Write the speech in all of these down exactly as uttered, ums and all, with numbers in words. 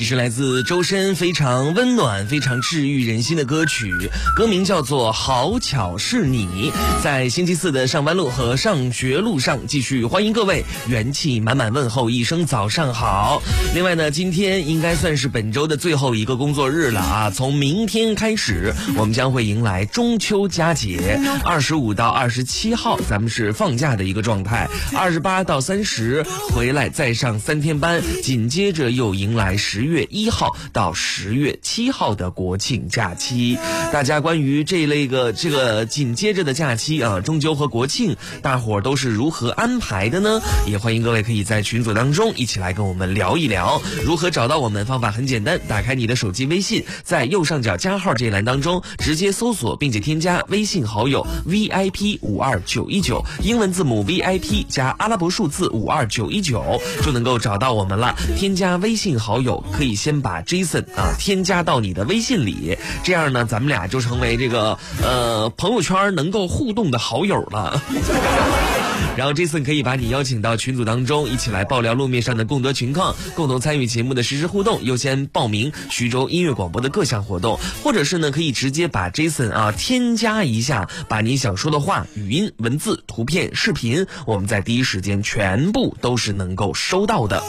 是来自周深非常温暖非常治愈人心的歌曲，歌名叫做好巧是你。在星期四的上班路和上学路上继续欢迎各位元气满满问候一声早上好。另外呢，今天应该算是本周的最后一个工作日了啊，从明天开始我们将会迎来中秋佳节，二十五到二十七号咱们是放假的一个状态，二十八到三十回来再上三天班，紧接着又迎来十月一号到十月七号的国庆假期。大家关于这类个这个紧接着的假期啊，中秋和国庆，大伙儿都是如何安排的呢？也欢迎各位可以在群组当中一起来跟我们聊一聊。如何找到我们？方法很简单，打开你的手机微信，在右上角加号这一栏当中直接搜索并且添加微信好友 V I P 五二九一九，英文字母 V I P 加阿拉伯数字五二九一九，就能够找到我们了。添加微信好友，可以先把 Jason 啊添加到你的微信里，这样呢咱们俩就成为这个呃朋友圈能够互动的好友了。然后 Jason 可以把你邀请到群组当中，一起来爆料路面上的共得群况，共同参与节目的实时互动，优先报名徐州音乐广播的各项活动，或者是呢可以直接把 Jason 啊添加一下，把你想说的话、语音、文字、图片、视频，我们在第一时间全部都是能够收到的。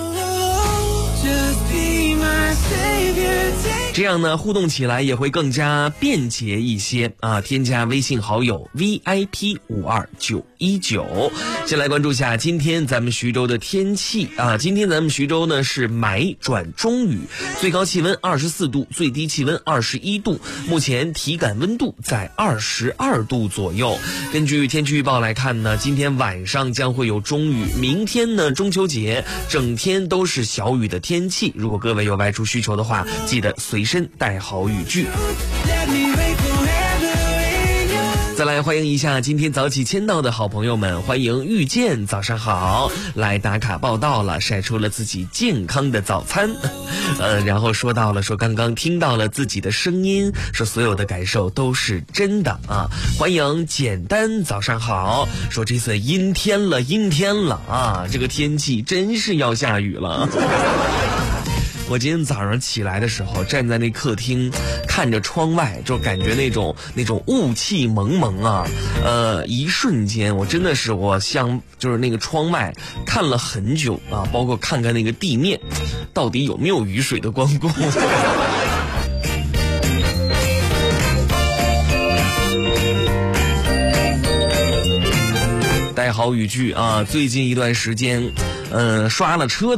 这样呢互动起来也会更加便捷一些啊！添加微信好友 V I P 五二九一九。先来关注一下今天咱们徐州的天气啊！今天咱们徐州呢是霾转中雨，最高气温二十四度，最低气温二十一度，目前体感温度在二十二度左右。根据天气预报来看呢，今天晚上将会有中雨，明天呢中秋节整天都是小雨的天气。如果各位有外出需求的话，记得随身带好雨具。再来欢迎一下今天早起签到的好朋友们，欢迎遇见，早上好，来打卡报道了，晒出了自己健康的早餐，呃，然后说到了说刚刚听到了自己的声音，说所有的感受都是真的啊！欢迎简单，早上好，说这次阴天了，阴天了啊，这个天气真是要下雨了。我今天早上起来的时候，站在那客厅，看着窗外，就感觉那种那种雾气蒙蒙啊，呃，一瞬间，我真的是我像就是那个窗外看了很久啊，包括看看那个地面，到底有没有雨水的光顾。带好雨具啊！最近一段时间，嗯、呃，刷了车的。